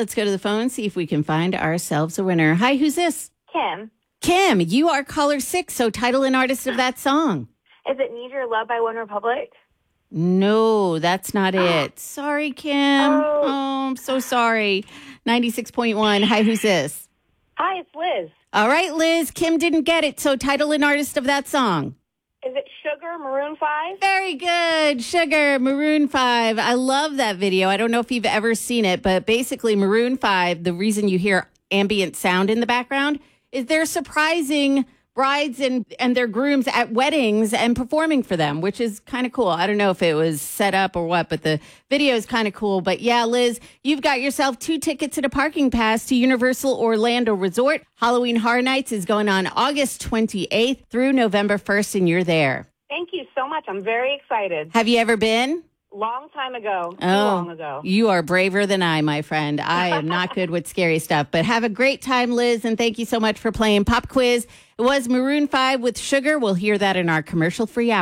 let's go to the phone, see if we can find ourselves a winner. Hi, who's this? Kim. Kim, you are caller 6, so title and artist of that song. Is it Need Your Love by One Republic? No, that's not it. Sorry, Kim. Oh, I'm so sorry. 96.1. Hi, who's this? Hi, it's Liz. All right, Liz. Kim didn't get it, so title and artist of that song. Is it Sugar, Maroon 5? Very good. Sugar, Maroon 5. I love that video. I don't know if you've ever seen it, but basically Maroon 5, the reason you hear ambient sound in the background is they're surprising brides and their grooms at weddings and performing for them, which is kind of cool. I don't know if it was set up or what, but the video is kind of cool. But yeah, Liz, you've got yourself 2 tickets and a parking pass to Universal Orlando Resort. Halloween Horror Nights is going on August 28th through November 1st, and you're there. Thank you so much. I'm very excited. Have you ever been? Long time ago. Too long ago. You are braver than I, my friend. I am not good with scary stuff. But have a great time, Liz, and thank you so much for playing Pop Quiz. It was Maroon 5 with Sugar. We'll hear that in our commercial-free hour.